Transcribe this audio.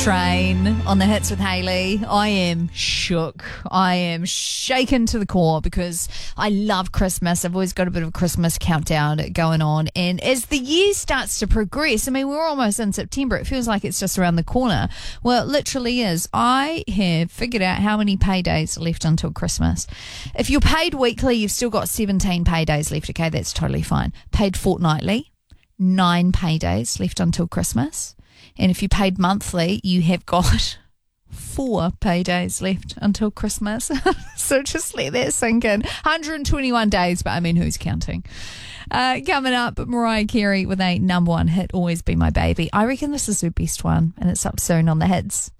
Train on the Hits with Hayley. I am shook. I am shaken to the core because I love Christmas. I've always got a bit of a Christmas countdown going on. And as the year starts to progress, I mean, we're almost in September. It feels like it's just around the corner. Well, it literally is. I have figured out how many paydays are left until Christmas. If you're paid weekly, you've still got 17 paydays left. Okay, that's totally fine. Paid fortnightly, 9 paydays left until Christmas. And if you paid monthly, you have got 4 paydays left until Christmas. So just let that sink in. 121 days, but I mean, who's counting? Coming up, Mariah Carey with a number 1 hit, Always Be My Baby. I reckon this is her best one, and it's up soon on the Hits.